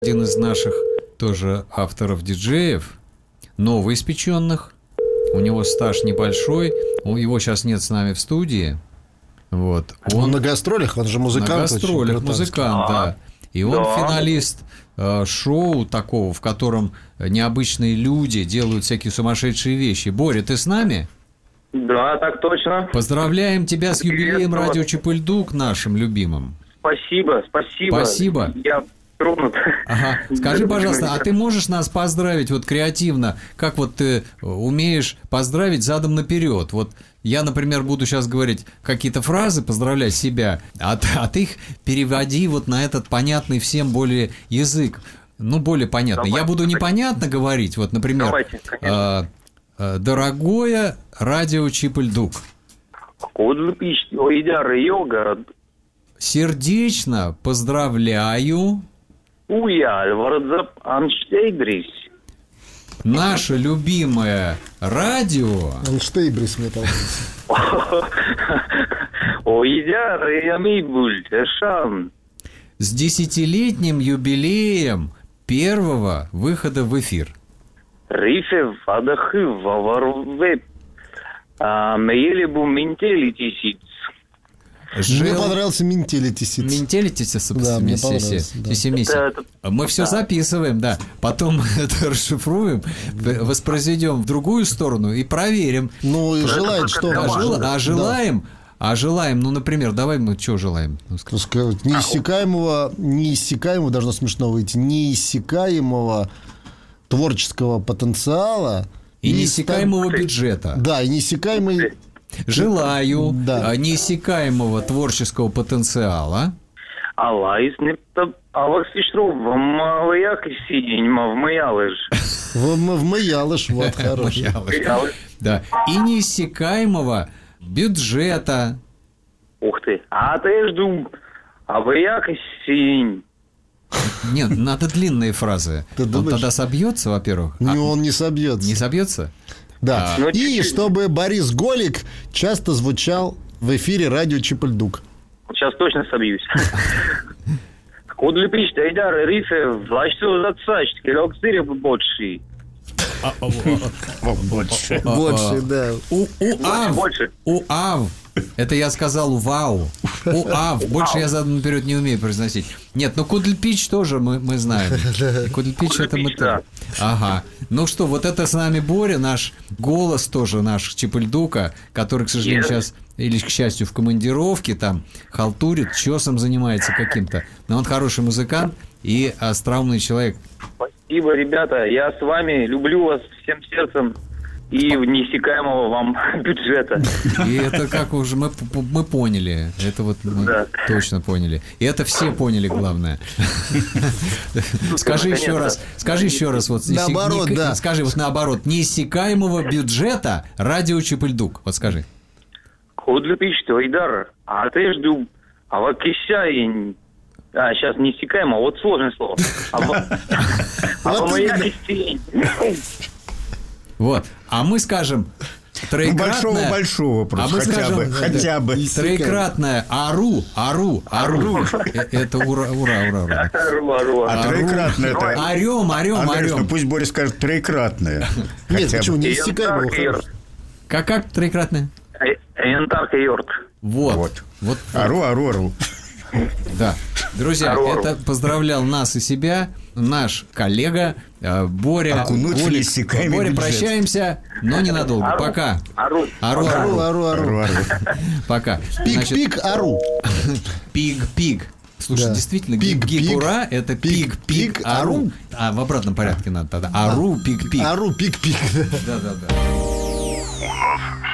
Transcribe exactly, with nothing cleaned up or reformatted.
Один из наших тоже авторов-диджеев, новоиспеченных. У него стаж небольшой. Его сейчас нет с нами в студии. Вот. Он, он на гастролях, он же музыкант. На гастролях музыкант, да. И он да. финалист э, шоу такого, в котором необычные люди делают всякие сумасшедшие вещи. Боря, ты с нами? Да, так точно. Поздравляем тебя с юбилеем радио Чипульдук, нашим любимым. Спасибо, спасибо. Спасибо. Я тронут. Ага. Скажи, пожалуйста, а ты можешь нас поздравить вот креативно? Как вот ты умеешь поздравить задом наперед? Вот я, например, буду сейчас говорить какие-то фразы, поздравлять себя, а, а ты их переводи вот на этот понятный всем более язык. Ну, более понятный. Давайте. Я буду непонятно говорить, вот, например, Давайте, э, э, дорогое радио Чипульдук. Сердечно поздравляю наше любимое радио Анштейбрис мне там. с десятилетним юбилеем первого выхода в эфир. Жил... Мне понравился менталитисиц. Менталитисиц, да, мне понравился. Да. Мы все записываем, да. Потом это расшифруем, воспроизведем в другую сторону и проверим. Ну, и желает, что... А, жел... а желаем... А желаем, ну, например, давай мы что желаем? Неиссякаемого, неиссякаемого, должно смешно выйти, неиссякаемого творческого потенциала. И неиссякаемого стан... бюджета. Да, и неиссякаемый... Желаю да. неиссякаемого творческого потенциала. В Маялыш, вот, хороший. Да. И неиссякаемого бюджета. Ух ты. А ты жду. А вы якось синь. Нет, надо длинные фразы. Ты он думаешь? Тогда собьется, во-первых. Не, а... он не собьется. Не собьется? Да. А... И чтобы Борис Голик часто звучал в эфире радио Чипульдук. Сейчас точно собьюсь. Куда лепишь, ты идар, рифе, влачу зацачь, килок сырья больше. Больше. Больше, да. Уав. Уав. Это я сказал вау. Уав. Больше я задом наперед не умею произносить. Нет, ну Кудльпич тоже мы, мы знаем. Кудльпич это мы тоже. Ага. Ну что, вот это с нами Боря, наш голос тоже, наш Чипульдука, который, к сожалению, сейчас, или к счастью, в командировке, там, халтурит, чесом занимается каким-то. Но он хороший музыкант и остроумный человек. Спасибо, ребята, я с вами, люблю вас всем сердцем и неиссякаемого вам бюджета. И это как уже мы, мы поняли, это вот мы да. точно поняли. И это все поняли, главное. Скажи еще раз, скажи еще раз, вот наоборот, не, да. Скажи вот наоборот, неиссякаемого бюджета радио Чипульдук. Вот скажи. Кудльпич, твой дар, а ты жду, а вот кисяй. А, сейчас неиссякаемо, вот сложное слово. Вот. А мы скажем троекратное... Большого-большого просто, а мы хотя скажем, бы, хотя бы. Троекратное ару, ару, ару. Это ура, ура, ура. Ару, ару. А троекратное это... Орем, орем, орем. Пусть Боря скажет троекратное. Нет, почему неиссякаемого? Как, как троекратное? Янтарка йорт. Вот. Вот. Ару, ару, ару. Да. Друзья, Ару, ару. это поздравлял нас и себя наш коллега Боря. Окунуть Боря, неиссякаемый бюджет. Прощаемся, но ненадолго. Ару. Пока. Ару. Ару, ару, ару, ару, ару. Пока. Пик-пик, ару. Пиг-пиг. Слушай, да. действительно, пиг, гипура – это пиг-пиг, ару. А в обратном порядке надо тогда. Ару, пиг-пиг. Ару, пиг-пиг. Да-да-да.